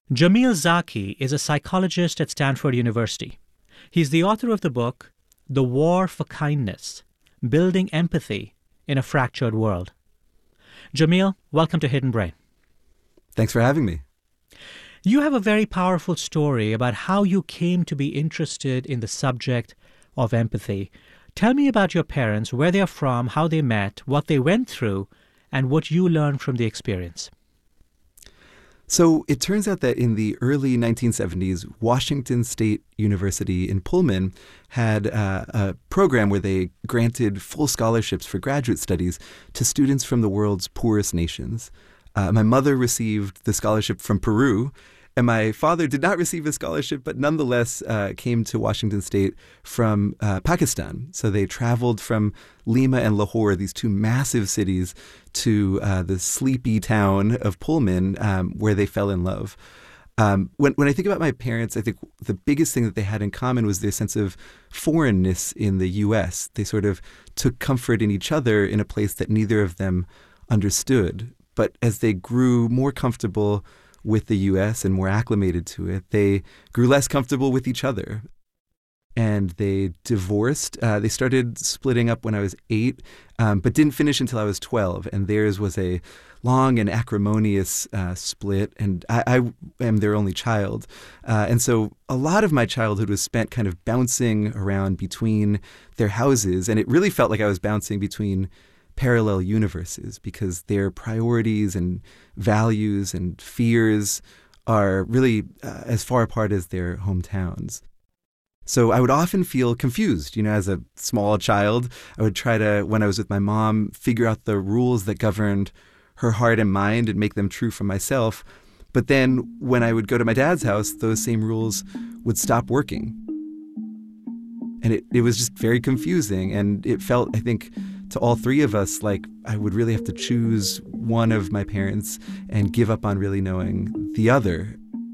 Jamil Zaki is a psychologist at Stanford University. He's the author of the book, The War for Kindness, Building Empathy in a Fractured World. Jamil, welcome to Hidden Brain. Thanks for having me. You have a very powerful story about how you came to be interested in the subject of empathy. Tell me about your parents, where they're from, how they met, what they went through, and what you learned from the experience. So it turns out that in the early 1970s, Washington State University in Pullman had a program where they granted full scholarships for graduate studies to students from the world's poorest nations. My mother received the scholarship from Peru, and my father did not receive a scholarship, but nonetheless came to Washington State from Pakistan. So they traveled from Lima and Lahore, these two massive cities, to the sleepy town of Pullman, where they fell in love. When I think about my parents, I think the biggest thing that they had in common was their sense of foreignness in the U.S. They sort of took comfort in each other in a place that neither of them understood. But as they grew more comfortable with the U.S. and more acclimated to it, they grew less comfortable with each other. And they divorced. They started splitting up when I was 8, but didn't finish until I was 12. And theirs was a long and acrimonious split. And I am their only child. And so a lot of my childhood was spent kind of bouncing around between their houses. And it really felt like I was bouncing between parallel universes because their priorities and values and fears are really as far apart as their hometowns. So I would often feel confused, as a small child. I would try to, when I was with my mom, figure out the rules that governed her heart and mind and make them true for myself. But then when I would go to my dad's house, those same rules would stop working. And it was just very confusing. And it felt, I think, to all three of us, like I would really have to choose one of my parents and give up on really knowing the other.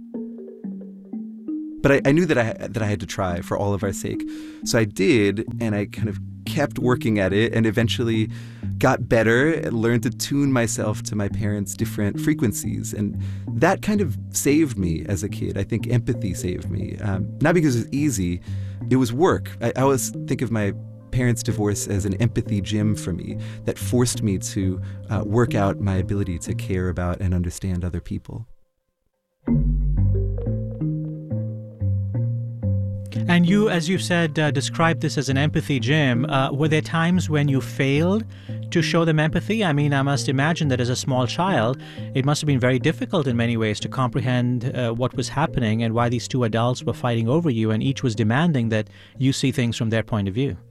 But I knew that I had to try for all of our sake. So I did, and I kind of kept working at it and eventually got better and learned to tune myself to my parents' different frequencies. And that kind of saved me as a kid. I think empathy saved me. Not because it was easy, it was work. I always think of my parents' divorce as an empathy gym for me that forced me to work out my ability to care about and understand other people. And you, as you said, described this as an empathy gym. Were there times when you failed to show them empathy? I mean, I must imagine that as a small child, it must have been very difficult in many ways to comprehend what was happening and why these two adults were fighting over you, and each was demanding that you see things from their point of view.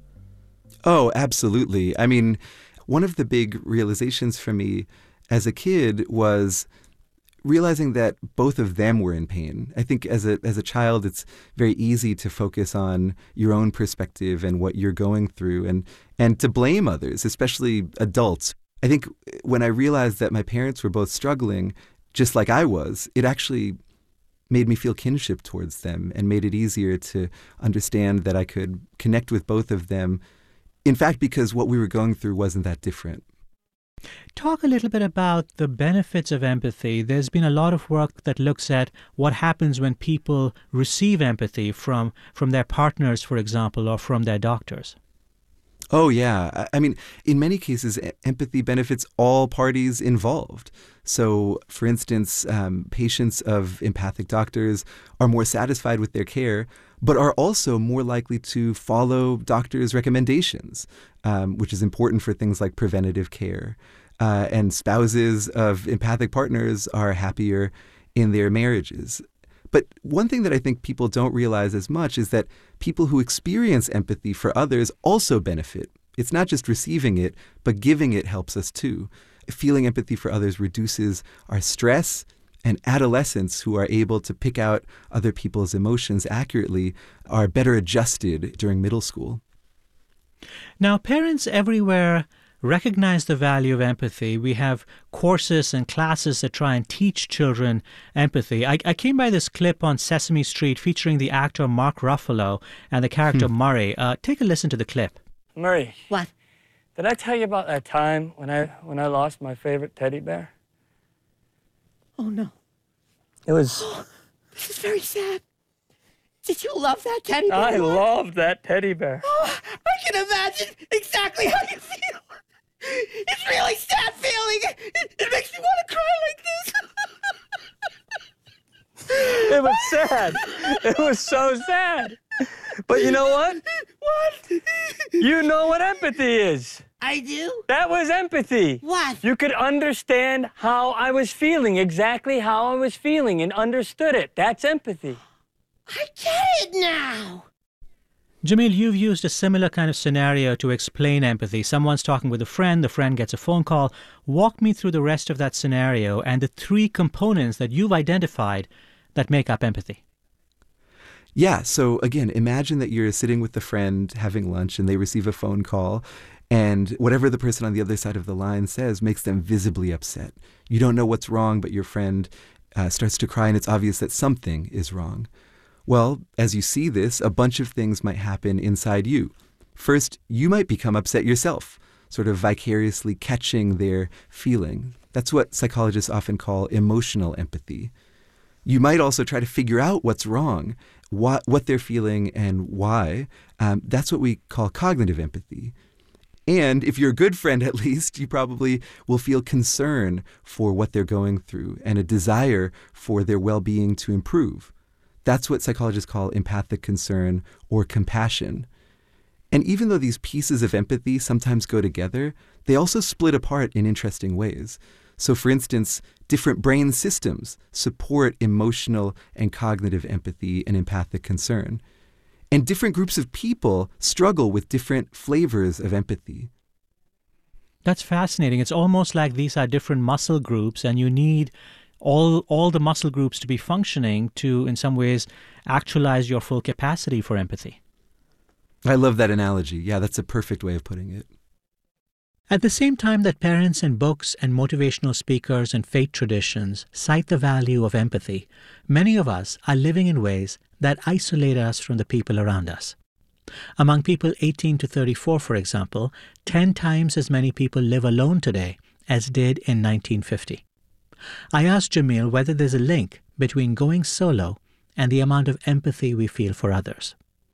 Oh, absolutely. I mean, one of the big realizations for me as a kid was realizing that both of them were in pain. I think as a child, it's very easy to focus on your own perspective and what you're going through and to blame others, especially adults. I think when I realized that my parents were both struggling, just like I was, it actually made me feel kinship towards them and made it easier to understand that I could connect with both of them. In fact, because what we were going through wasn't that different. Talk a little bit about the benefits of empathy. There's been a lot of work that looks at what happens when people receive empathy from their partners, for example, or from their doctors. Oh, yeah. I mean, in many cases, empathy benefits all parties involved. So, for instance, patients of empathic doctors are more satisfied with their care, but are also more likely to follow doctors' recommendations, which is important for things like preventative care. And spouses of empathic partners are happier in their marriages. But one thing that I think people don't realize as much is that people who experience empathy for others also benefit. It's not just receiving it, but giving it helps us too. Feeling empathy for others reduces our stress, and adolescents who are able to pick out other people's emotions accurately are better adjusted during middle school. Now, parents everywhere recognize the value of empathy. We have courses and classes that try and teach children empathy. I came by this clip on Sesame Street featuring the actor Mark Ruffalo and the character Murray. Take a listen to the clip. Murray. What? Did I tell you about that time when I lost my favorite teddy bear? Oh, no. It was. This is very sad. Did you love that teddy bear? I loved that teddy bear. Oh, I can imagine exactly how you feel. It's really sad feeling. It makes me want to cry like this. It was sad. It was so sad. But you know what? What? You know what empathy is. I do? That was empathy. What? You could understand how I was feeling, exactly how I was feeling, and understood it. That's empathy. I get it now. Jamil, you've used a similar kind of scenario to explain empathy. Someone's talking with a friend, the friend gets a phone call. Walk me through the rest of that scenario and the three components that you've identified that make up empathy. Yeah, so again, imagine that you're sitting with a friend having lunch and they receive a phone call, and whatever the person on the other side of the line says makes them visibly upset. You don't know what's wrong, but your friend starts to cry and it's obvious that something is wrong. Well, as you see this, a bunch of things might happen inside you. First, you might become upset yourself, sort of vicariously catching their feeling. That's what psychologists often call emotional empathy. You might also try to figure out what's wrong, what they're feeling and why. That's what we call cognitive empathy. And if you're a good friend, at least, you probably will feel concern for what they're going through and a desire for their well-being to improve. That's what psychologists call empathic concern or compassion. And even though these pieces of empathy sometimes go together, they also split apart in interesting ways. So, for instance, different brain systems support emotional and cognitive empathy and empathic concern. And different groups of people struggle with different flavors of empathy. That's fascinating. It's almost like these are different muscle groups, and you need all the muscle groups to be functioning to, in some ways, actualize your full capacity for empathy. I love that analogy. Yeah, that's a perfect way of putting it. At the same time that parents in books and motivational speakers and faith traditions cite the value of empathy, many of us are living in ways that isolate us from the people around us. Among people 18 to 34, for example, 10 times as many people live alone today as did in 1950. I asked Jamil whether there's a link between going solo and the amount of empathy we feel for others.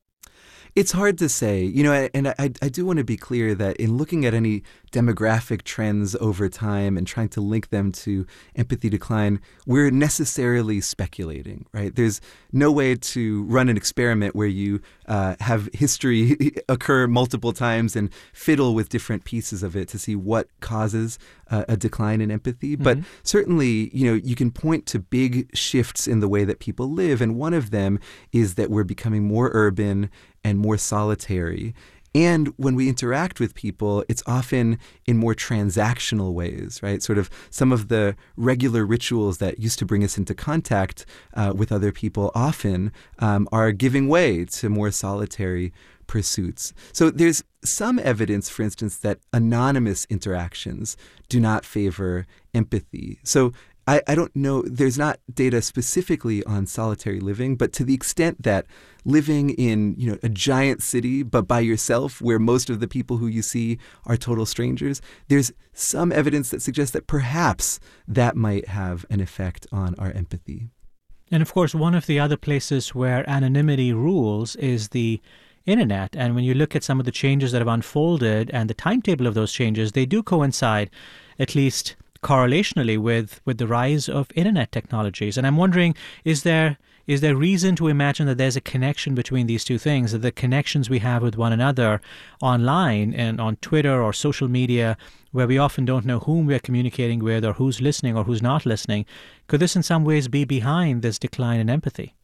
It's hard to say, and I do want to be clear that in looking at any demographic trends over time and trying to link them to empathy decline, we're necessarily speculating, right? There's no way to run an experiment where you have history occur multiple times and fiddle with different pieces of it to see what causes a decline in empathy. Mm-hmm. But certainly, you can point to big shifts in the way that people live. And one of them is that we're becoming more urban and more solitary. And when we interact with people, it's often in more transactional ways, right? Sort of some of the regular rituals that used to bring us into contact with other people often are giving way to more solitary pursuits. So there's some evidence, for instance, that anonymous interactions do not favor empathy. So I don't know, there's not data specifically on solitary living, but to the extent that living in, a giant city, but by yourself, where most of the people who you see are total strangers, there's some evidence that suggests that perhaps that might have an effect on our empathy. And of course, one of the other places where anonymity rules is the internet. And when you look at some of the changes that have unfolded and the timetable of those changes, they do coincide, at least correlationally, with the rise of internet technologies. And I'm wondering, is there reason to imagine that there's a connection between these two things, that the connections we have with one another online and on Twitter or social media, where we often don't know whom we're communicating with or who's listening or who's not listening, could this in some ways be behind this decline in empathy?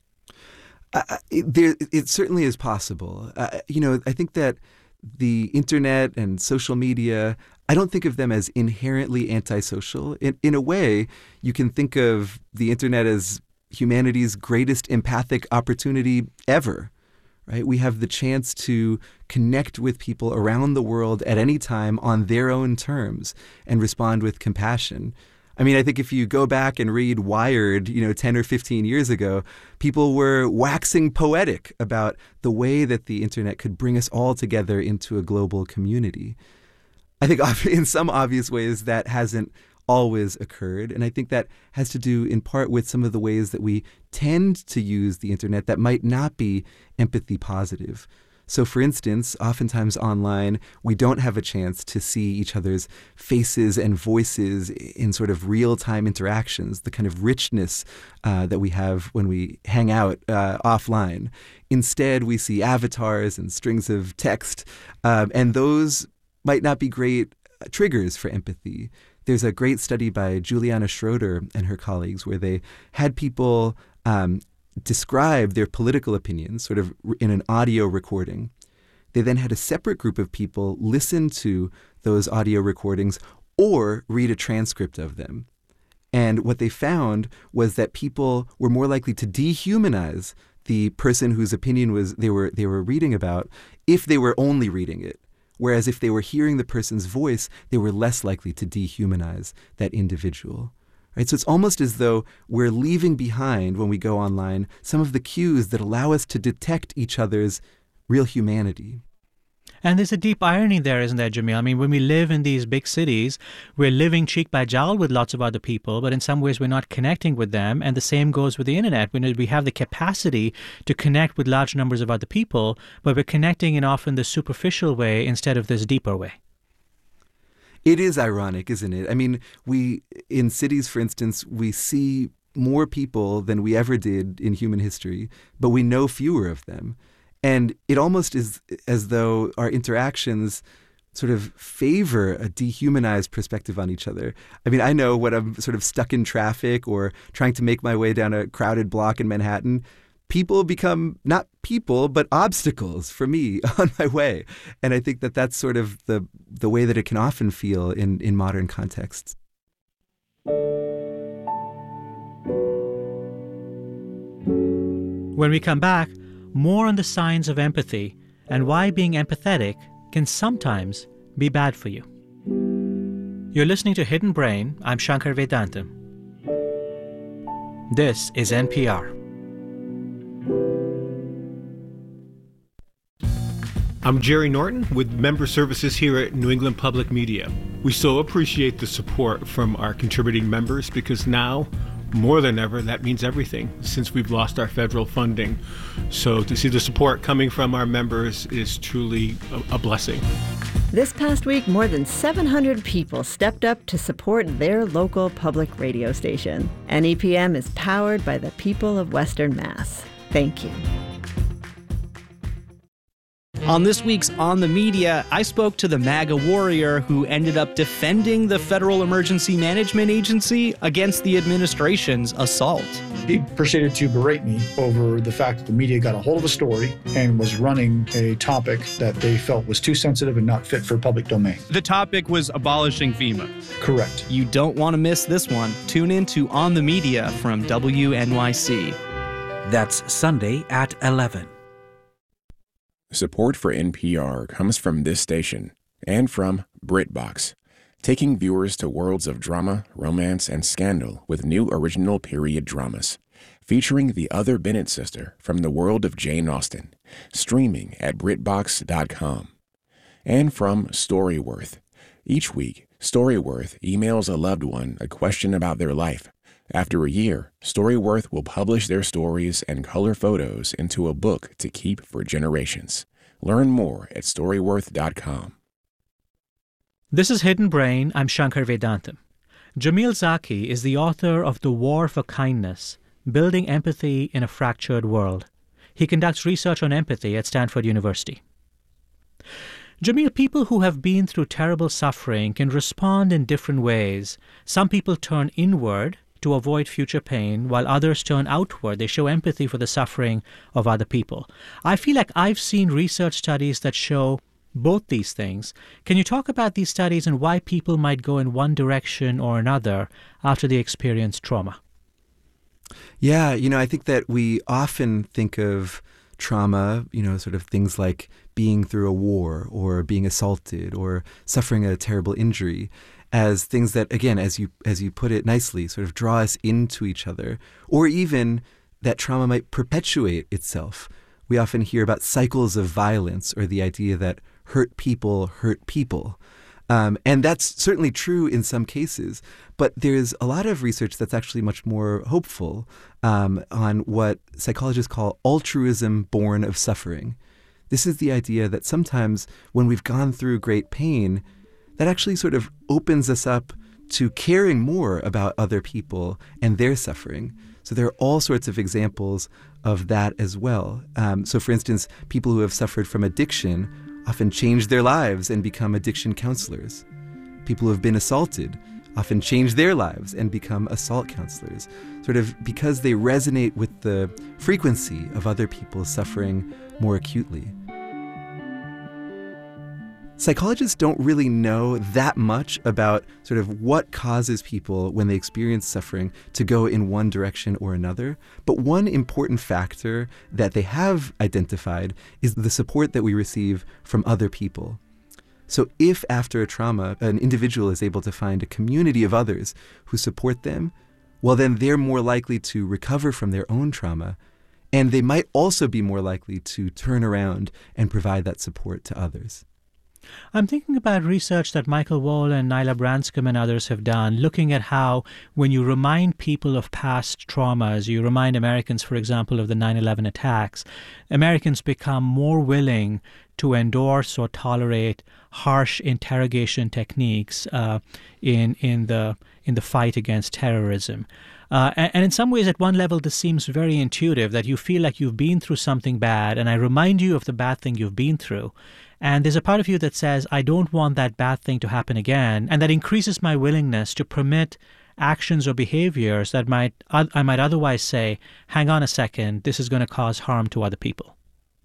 It certainly is possible. I think that the internet and social media, I don't think of them as inherently antisocial. In a way, you can think of the internet as humanity's greatest empathic opportunity ever, right? We have the chance to connect with people around the world at any time on their own terms and respond with compassion. I mean, I think if you go back and read Wired, 10 or 15 years ago, people were waxing poetic about the way that the internet could bring us all together into a global community. I think in some obvious ways that hasn't always occurred. And I think that has to do in part with some of the ways that we tend to use the internet that might not be empathy positive. So, for instance, oftentimes online, we don't have a chance to see each other's faces and voices in sort of real-time interactions, the kind of richness that we have when we hang out offline. Instead, we see avatars and strings of text, and those might not be great triggers for empathy. There's a great study by Juliana Schroeder and her colleagues where they had people describe their political opinions sort of in an audio recording. They then had a separate group of people listen to those audio recordings or read a transcript of them. And what they found was that people were more likely to dehumanize the person whose opinion they were reading about if they were only reading it. Whereas if they were hearing the person's voice, they were less likely to dehumanize that individual. Right? So it's almost as though we're leaving behind, when we go online, some of the cues that allow us to detect each other's real humanity. And there's a deep irony there, isn't there, Jamil? I mean, when we live in these big cities, we're living cheek by jowl with lots of other people, but in some ways we're not connecting with them. And the same goes with the internet. We have the capacity to connect with large numbers of other people, but we're connecting in often the superficial way instead of this deeper way. It is ironic, isn't it? I mean, in cities, for instance, we see more people than we ever did in human history, but we know fewer of them. And it almost is as though our interactions sort of favor a dehumanized perspective on each other. I mean, I know when I'm sort of stuck in traffic or trying to make my way down a crowded block in Manhattan, people become not people, but obstacles for me on my way. And I think that that's sort of the way that it can often feel in modern contexts. When we come back, more on the signs of empathy and why being empathetic can sometimes be bad for you. You're listening to Hidden Brain. I'm Shankar Vedantam. This is NPR. I'm Jerry Norton with Member Services here at New England Public Media. We so appreciate the support from our contributing members because now, more than ever, that means everything since we've lost our federal funding. So to see the support coming from our members is truly a blessing. This past week, more than 700 people stepped up to support their local public radio station. NEPM is powered by the people of Western Mass. Thank you. On this week's On the Media, I spoke to the MAGA warrior who ended up defending the Federal Emergency Management Agency against the administration's assault. He proceeded to berate me over the fact that the media got a hold of a story and was running a topic that they felt was too sensitive and not fit for public domain. The topic was abolishing FEMA. Correct. You don't want to miss this one. Tune in to On the Media from WNYC. That's Sunday at 11. Support for NPR comes from this station and from BritBox, taking viewers to worlds of drama, romance, and scandal with new original period dramas, featuring the other Bennett sister from the world of Jane Austen, streaming at BritBox.com. And from Storyworth. Each week, Storyworth emails a loved one a question about their life. After a year, Storyworth will publish their stories and color photos into a book to keep for generations. Learn more at Storyworth.com. This is Hidden Brain. I'm Shankar Vedantam. Jamil Zaki is the author of The War for Kindness, Building Empathy in a Fractured World. He conducts research on empathy at Stanford University. Jamil, people who have been through terrible suffering can respond in different ways. Some people turn inward to avoid future pain, while others turn outward. They show empathy for the suffering of other people. I feel like I've seen research studies that show both these things. Can you talk about these studies and why people might go in one direction or another after they experience trauma? Yeah, I think that we often think of trauma, sort of things like being through a war or being assaulted or suffering a terrible injury as things that, again, as you put it nicely, sort of draw us into each other, or even that trauma might perpetuate itself. We often hear about cycles of violence or the idea that hurt people hurt people. And that's certainly true in some cases. But there's a lot of research that's actually much more hopeful on what psychologists call altruism born of suffering. This is the idea that sometimes when we've gone through great pain, that actually sort of opens us up to caring more about other people and their suffering. So there are all sorts of examples of that as well. So for instance, people who have suffered from addiction often change their lives and become addiction counselors. People who have been assaulted often change their lives and become assault counselors, sort of because they resonate with the frequency of other people's suffering more acutely. Psychologists don't really know that much about sort of what causes people when they experience suffering to go in one direction or another. But one important factor that they have identified is the support that we receive from other people. So if after a trauma, an individual is able to find a community of others who support them, well, then they're more likely to recover from their own trauma. And they might also be more likely to turn around and provide that support to others. I'm thinking about research that Michael Wall and Nyla Branscombe and others have done, looking at how when you remind people of past traumas, you remind Americans, for example, of the 9/11 attacks, Americans become more willing to endorse or tolerate harsh interrogation techniques in the fight against terrorism. And in some ways, at one level, this seems very intuitive, that you feel like you've been through something bad, and I remind you of the bad thing you've been through. And there's a part of you that says, I don't want that bad thing to happen again. And that increases my willingness to permit actions or behaviors that I might otherwise say, hang on a second, this is going to cause harm to other people.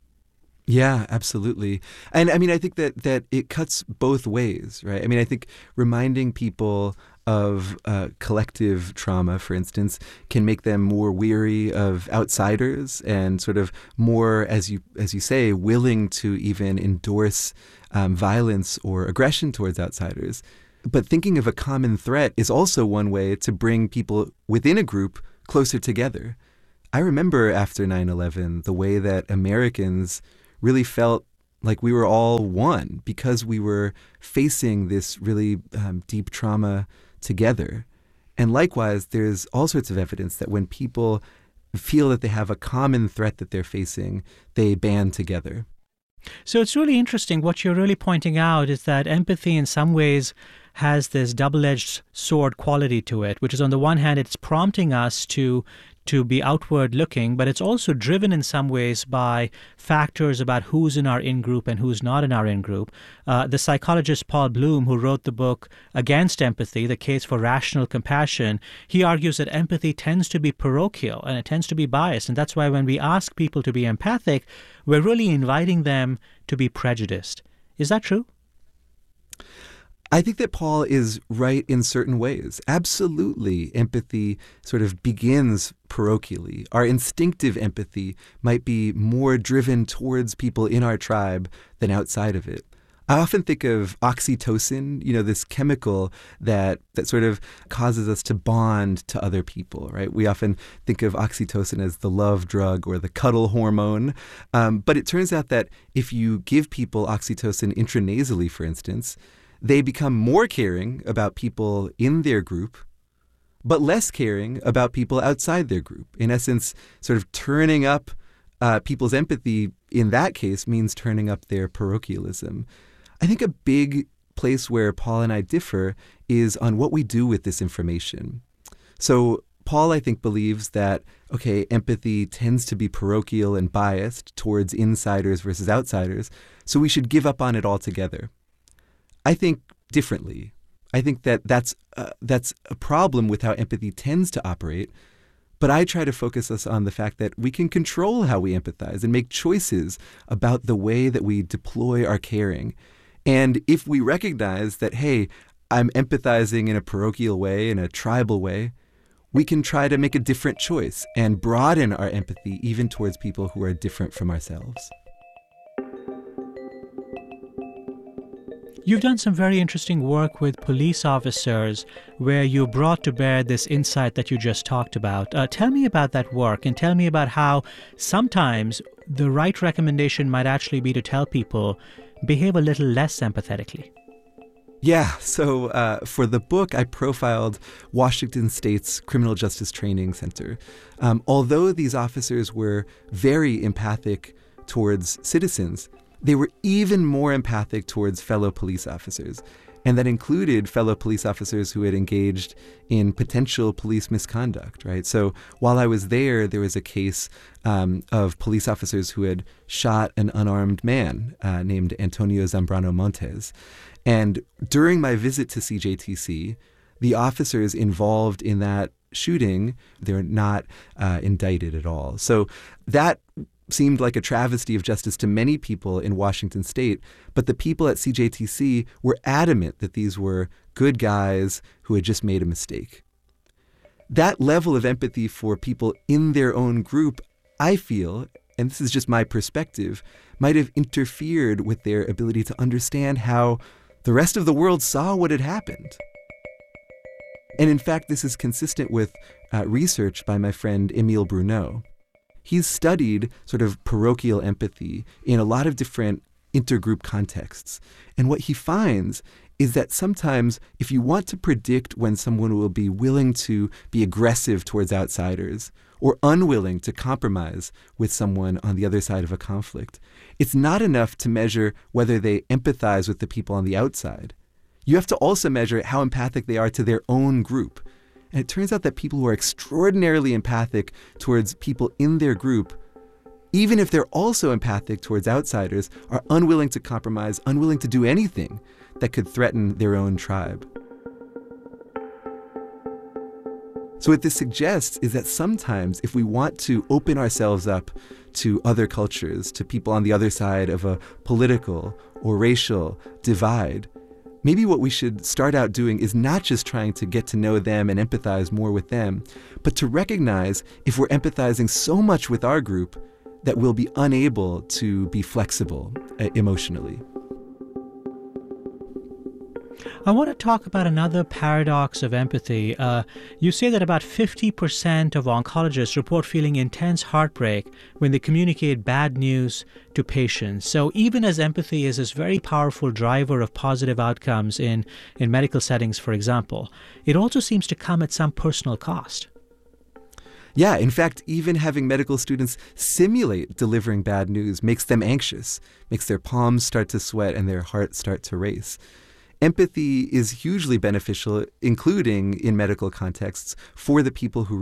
Yeah, absolutely. And I mean, I think that it cuts both ways, right? I mean, I think reminding people of collective trauma, for instance, can make them more weary of outsiders and sort of more, as you say, willing to even endorse violence or aggression towards outsiders. But thinking of a common threat is also one way to bring people within a group closer together. I remember after 9/11, the way that Americans really felt like we were all one because we were facing this really deep trauma together. And likewise, there's all sorts of evidence that when people feel that they have a common threat that they're facing, they band together. So it's really interesting. What you're really pointing out is that empathy in some ways has this double-edged sword quality to it, which is on the one hand, it's prompting us to be outward looking, but it's also driven in some ways by factors about who's in our in-group and who's not in our in-group. The psychologist Paul Bloom, who wrote the book Against Empathy, The Case for Rational Compassion, he argues that empathy tends to be parochial and it tends to be biased. And that's why when we ask people to be empathic, we're really inviting them to be prejudiced. Is that true? I think that Paul is right in certain ways. Absolutely, empathy sort of begins parochially. Our instinctive empathy might be more driven towards people in our tribe than outside of it. I often think of oxytocin, this chemical that sort of causes us to bond to other people, right? We often think of oxytocin as the love drug or the cuddle hormone. But it turns out that if you give people oxytocin intranasally, for instance, they become more caring about people in their group, but less caring about people outside their group. In essence, sort of turning up people's empathy in that case means turning up their parochialism. I think a big place where Paul and I differ is on what we do with this information. So Paul, I think, believes that, okay, empathy tends to be parochial and biased towards insiders versus outsiders, so we should give up on it altogether. I think differently. I think that that's a problem with how empathy tends to operate, but I try to focus us on the fact that we can control how we empathize and make choices about the way that we deploy our caring. And if we recognize that, hey, I'm empathizing in a parochial way, in a tribal way, we can try to make a different choice and broaden our empathy even towards people who are different from ourselves. You've done some very interesting work with police officers where you brought to bear this insight that you just talked about. Tell me about that work and tell me about how sometimes the right recommendation might actually be to tell people, behave a little less empathetically. Yeah, so for the book, I profiled Washington State's Criminal Justice Training Center. Although these officers were very empathic towards citizens, they were even more empathic towards fellow police officers. And that included fellow police officers who had engaged in potential police misconduct, right? So while I was there was a case of police officers who had shot an unarmed man named Antonio Zambrano Montes. And during my visit to CJTC, the officers involved in that shooting, they're not indicted at all. So that seemed like a travesty of justice to many people in Washington State, but the people at CJTC were adamant that these were good guys who had just made a mistake. That level of empathy for people in their own group, I feel, and this is just my perspective, might have interfered with their ability to understand how the rest of the world saw what had happened. And in fact, this is consistent with research by my friend Emile Bruneau. He's studied sort of parochial empathy in a lot of different intergroup contexts. And what he finds is that sometimes if you want to predict when someone will be willing to be aggressive towards outsiders or unwilling to compromise with someone on the other side of a conflict, it's not enough to measure whether they empathize with the people on the outside. You have to also measure how empathic they are to their own group. And it turns out that people who are extraordinarily empathic towards people in their group, even if they're also empathic towards outsiders, are unwilling to compromise, unwilling to do anything that could threaten their own tribe. So what this suggests is that sometimes if we want to open ourselves up to other cultures, to people on the other side of a political or racial divide, maybe what we should start out doing is not just trying to get to know them and empathize more with them, but to recognize if we're empathizing so much with our group that we'll be unable to be flexible emotionally. I want to talk about another paradox of empathy. You say that about 50% of oncologists report feeling intense heartbreak when they communicate bad news to patients. So even as empathy is this very powerful driver of positive outcomes in medical settings, for example, it also seems to come at some personal cost. Yeah, in fact, even having medical students simulate delivering bad news makes them anxious, makes their palms start to sweat and their hearts start to race. Empathy is hugely beneficial, including in medical contexts, for the people who